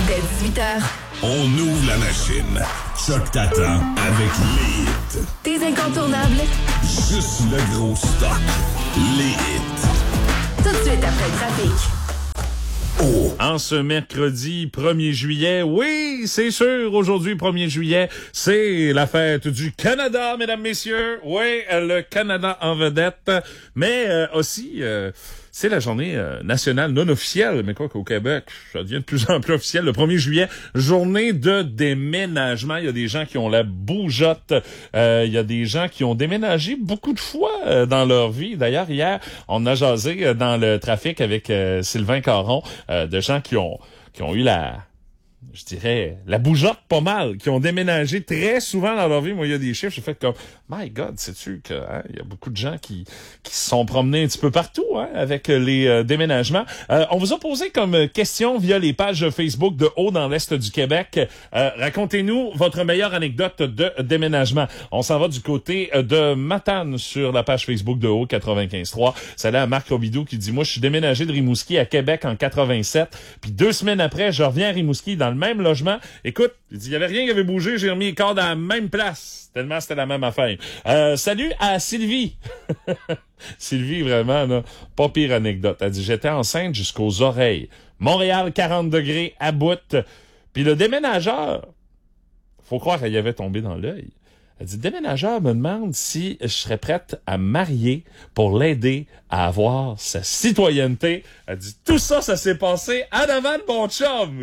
Dès 18h, On ouvre la machine. Choc t'attend avec les hits. tes incontournables, Juste le gros stock. Les hits. tout de suite après le trafic. En ce mercredi 1er juillet, oui, c'est sûr, aujourd'hui 1er juillet, c'est la fête du Canada, mesdames, messieurs. Oui, le Canada en vedette, mais aussi... c'est la journée nationale non officielle, mais quoi qu'au Québec, ça devient de plus en plus officiel. Le 1er juillet, journée de déménagement. Il y a des gens qui ont la bougeotte. Il y a des gens qui ont déménagé beaucoup de fois dans leur vie. D'ailleurs, hier, on a jasé dans le trafic avec Sylvain Caron de gens qui ont eu je dirais, la bougeotte pas mal, qui ont déménagé très souvent dans leur vie. Moi, il y a des chiffres, j'ai fait comme, my God, sais-tu que, il y a beaucoup de gens qui se sont promenés un petit peu partout, avec les déménagements. On vous a posé comme question via les pages Facebook de Haut dans l'Est du Québec. Racontez-nous votre meilleure anecdote de déménagement. On s'en va du côté de Matane sur la page Facebook de Haut 95.3. Salut à Marc Robidoux qui dit, moi, je suis déménagé de Rimouski à Québec en 87, puis 2 semaines après, je reviens à Rimouski dans le même logement. Écoute, il dit, il y avait rien qui avait bougé, j'ai remis les corps dans la même place. Tellement c'était la même affaire. Salut à Sylvie. Sylvie, vraiment, là, pas pire anecdote. Elle dit, j'étais enceinte jusqu'aux oreilles. Montréal, 40 degrés, à bout. Puis le déménageur, faut croire qu'elle y avait tombé dans l'œil. Elle dit, le déménageur me demande si je serais prête à me marier pour l'aider à avoir sa citoyenneté. Elle dit, tout ça, ça s'est passé en avant de mon chum.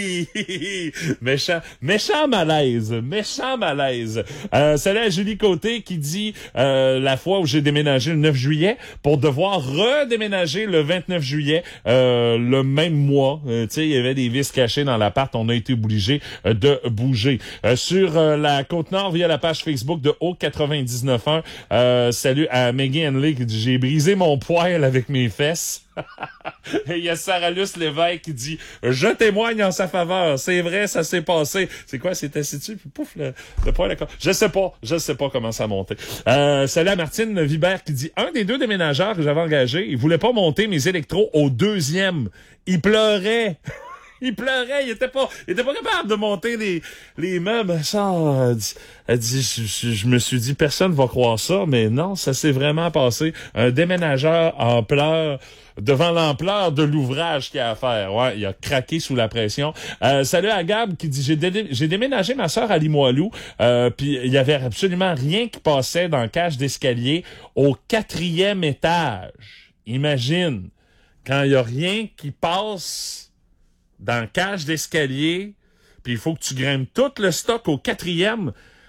Méchant malaise. Salut à Julie Côté qui dit, la fois où j'ai déménagé le 9 juillet pour devoir redéménager le 29 juillet, le même mois. Tu sais, il y avait des vis cachées dans l'appart. On a été obligé de bouger. Sur la Côte-Nord, via la page Facebook de Haut 99.1. Salut à Maggie Henley qui dit, j'ai brisé mon poêle avec mes fesses. Il y a Sarah Luce Lévesque qui dit, je témoigne en sa faveur. C'est vrai, ça s'est passé. C'est quoi, c'est assis dessus, puis pouf, le poêle. Je sais pas comment ça a monté. Salut à Martine Vibert qui dit, un des 2 déménageurs que j'avais engagés, il voulait pas monter mes électros au 2e. Il pleurait. Il était pas capable de monter les meubles. Ça, elle dit, je me suis dit, personne va croire ça, mais non, ça s'est vraiment passé. Un déménageur en pleurs devant l'ampleur de l'ouvrage qu'il y a à faire. Ouais, il a craqué sous la pression. Salut à Gab qui dit, j'ai déménagé ma sœur à Limoilou, puis il y avait absolument rien qui passait dans la cage d'escalier au 4e étage. Imagine, quand il y a rien qui passe dans la cage d'escalier, puis il faut que tu grimpes tout le stock au 4e,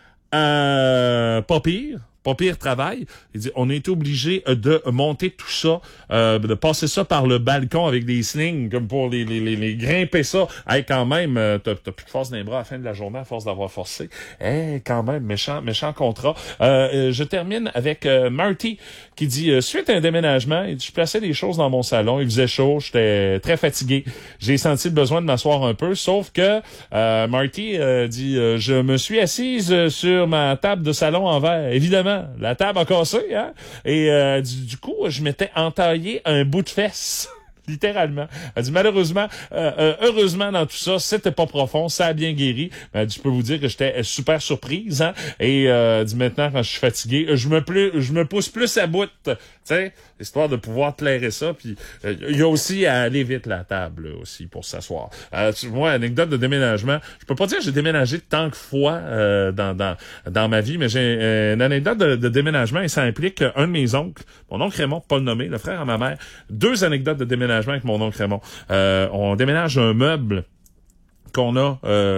pas pire travail. Il dit, on a été obligé de monter tout ça, de passer ça par le balcon avec des slings, comme pour les grimper ça. Hey, quand même, t'as plus de force dans les bras à la fin de la journée à force d'avoir forcé. Quand même, méchant contrat. Je termine avec Marty qui dit, suite à un déménagement, il dit, je plaçais des choses dans mon salon, il faisait chaud, j'étais très fatigué. J'ai senti le besoin de m'asseoir un peu, sauf que Marty dit, je me suis assise sur ma table de salon en verre. Évidemment, la table a cassé, hein? Et du coup, je m'étais entaillé un bout de fesse. Littéralement. Elle dit, malheureusement, heureusement dans tout ça, c'était pas profond, ça a bien guéri. Elle dit, je peux vous dire que j'étais super surprise, hein. Et dit, maintenant, quand je suis fatigué, je me pousse plus à bout, tu sais, histoire de pouvoir clairer ça. Puis il y a aussi à aller vite la table aussi pour s'asseoir. Moi, anecdote de déménagement, je peux pas dire que j'ai déménagé tant que fois dans ma vie, mais j'ai une anecdote de déménagement et ça implique un de mes oncles, mon oncle Raymond, pas le nommer, le frère à ma mère. 2 anecdotes de déménagement avec mon oncle Raymond. On déménage un meuble qu'on a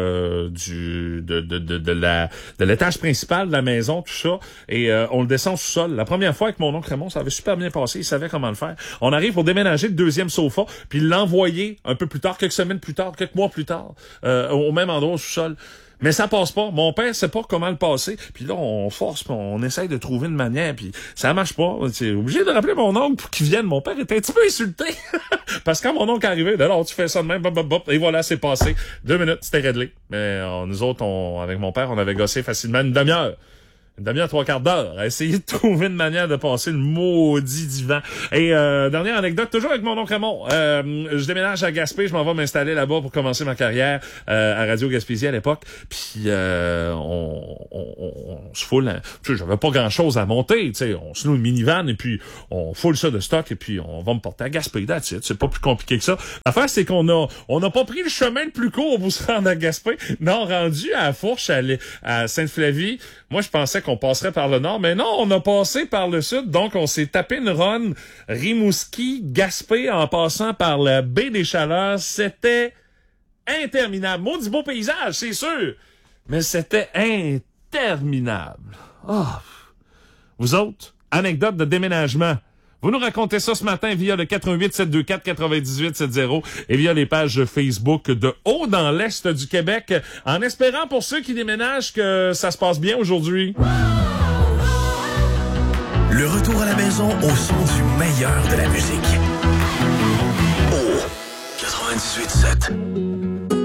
de l'étage principal de la maison, tout ça, et on le descend au sous-sol. La première fois avec mon oncle Raymond, ça avait super bien passé, il savait comment le faire. On arrive pour déménager le 2e sofa, puis l'envoyer un peu plus tard, quelques semaines plus tard, quelques mois plus tard, au même endroit au sous-sol. Mais ça passe pas. Mon père sait pas comment le passer. Puis là, on force, puis on essaye de trouver une manière, puis ça marche pas. C'est obligé de rappeler mon oncle pour qu'il vienne. Mon père était un petit peu insulté. Parce que quand mon oncle est arrivé, là, tu fais ça de même, et voilà, c'est passé. 2 minutes, c'était réglé. Mais nous autres, avec mon père, on avait gossé facilement une demi-heure. une demi-heure, 3/4 d'heure à essayer de trouver une manière de passer le maudit divan. Et dernière anecdote, toujours avec mon oncle Raymond. Je déménage à Gaspé, je m'en vais m'installer là-bas pour commencer ma carrière à Radio Gaspésie à l'époque. Puis on se foule. Tu sais, j'avais pas grand-chose à monter. Tu sais, on se loue une minivan et puis on foule ça de stock et puis on va me porter à Gaspé. That's it. C'est pas plus compliqué que ça. L'affaire, c'est qu'on n'a pas pris le chemin le plus court pour se rendre à Gaspé. Non, rendu à Fourche, à Sainte-Flavie. Moi, je pensais qu'on passerait par le nord, mais non, on a passé par le sud. Donc, on s'est tapé une run Rimouski, Gaspé, en passant par la baie des Chaleurs. C'était interminable. Maudit beau paysage, c'est sûr. Mais c'était interminable. Oh. Vous autres, anecdote de déménagement. Vous nous racontez ça ce matin via le 88-724-9870 et via les pages Facebook de Haut dans l'Est du Québec, en espérant pour ceux qui déménagent que ça se passe bien aujourd'hui. Le retour à la maison au son du meilleur de la musique. Au 98.7.